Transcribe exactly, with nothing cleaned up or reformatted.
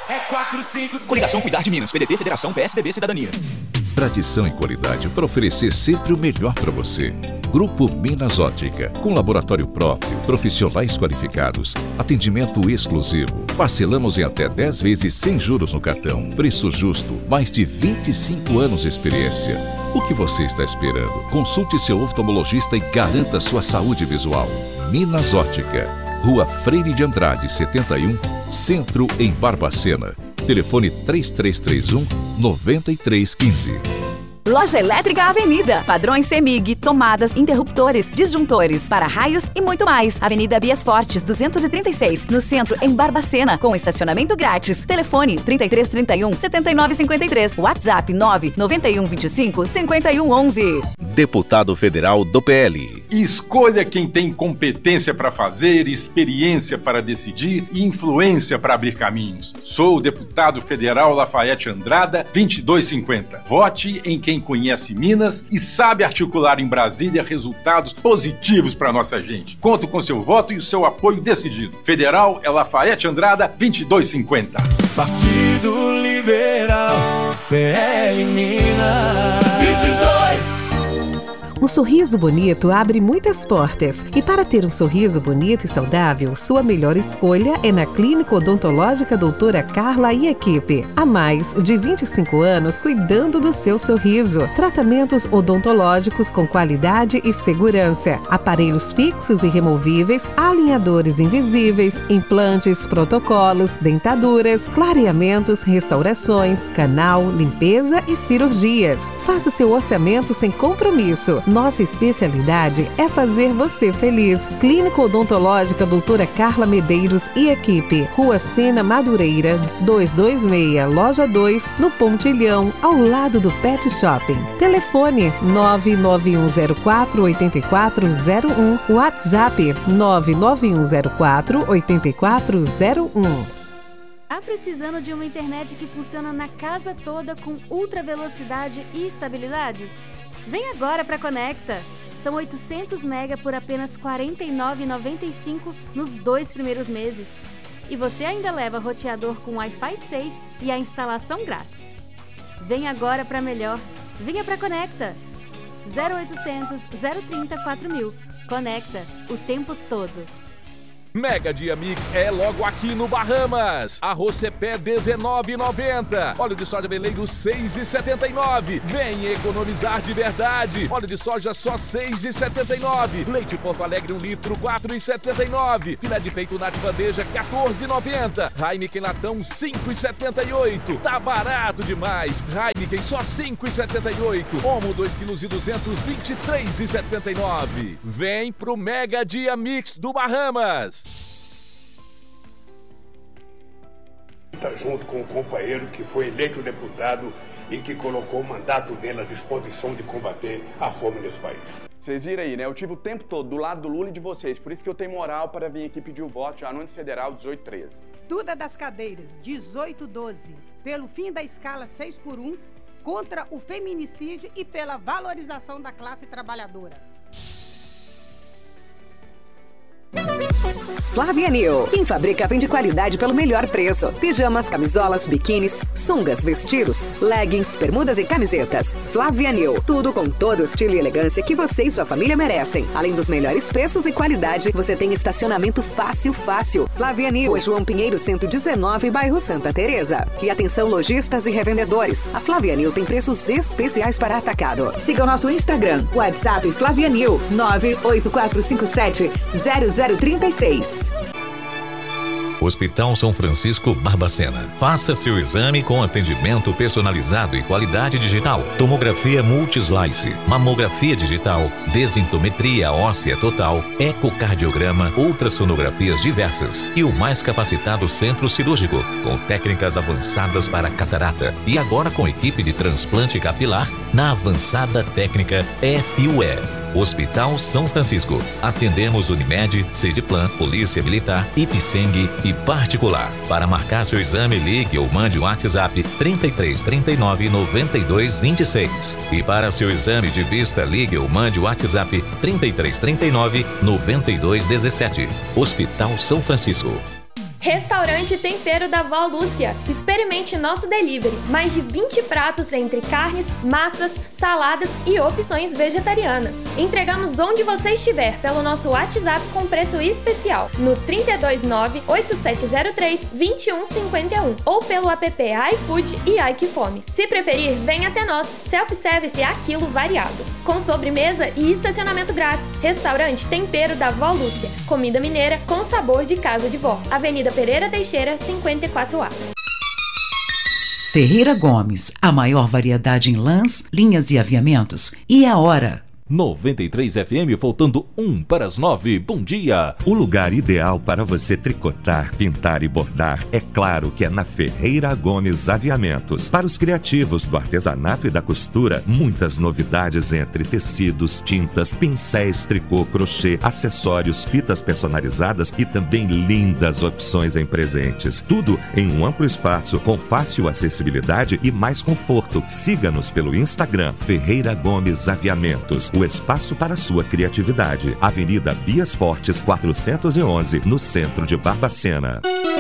É quatro, cinco, seis. Coligação Cuidar de Minas, P D T, Federação, P S D B, Cidadania. Tradição e qualidade para oferecer sempre o melhor para você. Grupo Minas Ótica, com laboratório próprio, profissionais qualificados, atendimento exclusivo. Parcelamos em até dez vezes sem juros no cartão. Preço justo, mais de vinte e cinco anos de experiência. O que você está esperando? Consulte seu oftalmologista e garanta sua saúde visual. Minas Ótica, Rua Freire de Andrade, setenta e um, Centro, em Barbacena. Telefone três três três um, nove três um cinco. Loja Elétrica Avenida. Padrões CEMIG, tomadas, interruptores, disjuntores, para-raios e muito mais. Avenida Bias Fortes, duzentos e trinta e seis, no centro, em Barbacena, com estacionamento grátis. Telefone trinta e três, trinta e um, setenta e nove, cinquenta e três. WhatsApp nove nove um, vinte e cinco, cinquenta e um, onze. Deputado Federal do P L. Escolha quem tem competência para fazer, experiência para decidir e influência para abrir caminhos. Sou o deputado federal Lafayette Andrada, vinte e dois cinquenta. Vote em quem conhece Minas e sabe articular em Brasília resultados positivos para nossa gente. Conto com seu voto e o seu apoio decidido. Federal é Lafayette Andrada, vinte e dois cinquenta. Partido Liberal, P L Minas. vinte e dois. Um sorriso bonito abre muitas portas. E para ter um sorriso bonito e saudável, sua melhor escolha é na Clínica Odontológica Doutora Carla e Equipe. Há mais de vinte e cinco anos cuidando do seu sorriso. Tratamentos odontológicos com qualidade e segurança. Aparelhos fixos e removíveis, alinhadores invisíveis, implantes, protocolos, dentaduras, clareamentos, restaurações, canal, limpeza e cirurgias. Faça seu orçamento sem compromisso. Nossa especialidade é fazer você feliz. Clínica Odontológica Doutora Carla Medeiros e Equipe. Rua Sena Madureira, duzentos e vinte e seis, Loja dois, no Pontilhão, ao lado do Pet Shopping. Telefone nove nove um zero quatro, oito quatro zero um. WhatsApp nove nove um zero quatro, oito quatro zero um. Tá precisando de uma internet que funciona na casa toda com ultra velocidade e estabilidade? Vem agora para Conecta. São oitocentos mega por apenas quarenta e nove reais e noventa e cinco centavos nos dois primeiros meses. E você ainda leva roteador com Wi-Fi seis e a instalação grátis. Vem agora para melhor. Venha para Conecta. zero oitocentos, zero trinta, quatro mil. Conecta o tempo todo. Mega Dia Mix é logo aqui no Bahamas. Arroz Cepé dezenove reais e noventa centavos. Óleo de soja Veleiro seis reais e setenta e nove centavos. Vem economizar de verdade. Óleo de soja só seis reais e setenta e nove centavos. Leite Porto Alegre um litro quatro reais e setenta e nove centavos. Filé de peito Nat Bandeja quatorze reais e noventa centavos. Heineken Latão cinco reais e setenta e oito centavos. Tá barato demais. Heineken só cinco reais e setenta e oito centavos. Omo dois quilos e duzentos, vinte e três reais e setenta e nove centavos. Vem pro Mega Dia Mix do Bahamas. Junto com o companheiro que foi eleito deputado e que colocou o mandato dele à disposição de combater a fome nesse país. Vocês viram aí, né? Eu tive o tempo todo do lado do Lula e de vocês, por isso que eu tenho moral para vir aqui pedir o voto já no Ândice Federal dezoito treze. Duda das Cadeiras, dezoito doze, pelo fim da escala seis por um, contra o feminicídio e pela valorização da classe trabalhadora. Flavianil. Quem fabrica vende qualidade pelo melhor preço. Pijamas, camisolas, biquínis, sungas, vestidos, leggings, bermudas e camisetas. Flavianil. Tudo com todo o estilo e elegância que você e sua família merecem. Além dos melhores preços e qualidade, você tem estacionamento fácil, fácil. Flavianil. Rua João Pinheiro cento e dezenove, bairro Santa Teresa. E atenção lojistas e revendedores. A Flavianil tem preços especiais para atacado. Siga o nosso Instagram. WhatsApp Flavianil nove oito quatro cinco sete zero zero três seis. Hospital São Francisco Barbacena. Faça seu exame com atendimento personalizado e qualidade digital. Tomografia multislice, mamografia digital, densitometria óssea total, ecocardiograma, ultrassonografias diversas e o mais capacitado centro cirúrgico, com técnicas avançadas para catarata e agora com equipe de transplante capilar na avançada técnica F U E. Hospital São Francisco. Atendemos Unimed, Cediplan, Polícia Militar, Ipseng e particular. Para marcar seu exame, ligue ou mande um WhatsApp trinta e três, trinta e nove, noventa e dois, vinte e seis. E para seu exame de vista, ligue ou mande o WhatsApp trinta e três, trinta e nove, noventa e dois, dezessete. Hospital São Francisco. Restaurante Tempero da Vó Lúcia. Experimente nosso delivery. Mais de vinte pratos entre carnes, massas, saladas e opções vegetarianas. Entregamos onde você estiver pelo nosso WhatsApp com preço especial no trinta e dois nove, oito sete zero três, dois um cinco um ou pelo app iFood e iQfome. Se preferir, venha até nós. Self-service é aquilo variado. Com sobremesa e estacionamento grátis. Restaurante Tempero da Vó Lúcia. Comida mineira com sabor de casa de vó. Avenida Pereira Teixeira, cinquenta e quatro A. Ferreira Gomes, a maior variedade em lãs, linhas e aviamentos. E a hora? noventa e três F M, faltando um para as nove. Bom dia! O lugar ideal para você tricotar, pintar e bordar, é claro que é na Ferreira Gomes Aviamentos. Para os criativos do artesanato e da costura, muitas novidades entre tecidos, tintas, pincéis, tricô, crochê, acessórios, fitas personalizadas e também lindas opções em presentes. Tudo em um amplo espaço, com fácil acessibilidade e mais conforto. Siga-nos pelo Instagram, Ferreira Gomes Aviamentos. O espaço para sua criatividade. Avenida Bias Fortes, quatrocentos e onze, no centro de Barbacena.